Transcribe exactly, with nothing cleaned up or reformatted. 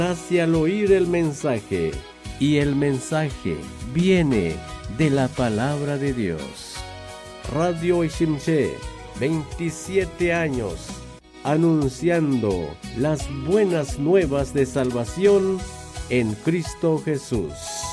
hacia al oír el mensaje, y el mensaje viene de la palabra de Dios. Radio Ishimche, veintisiete años, anunciando las buenas nuevas de salvación en Cristo Jesús.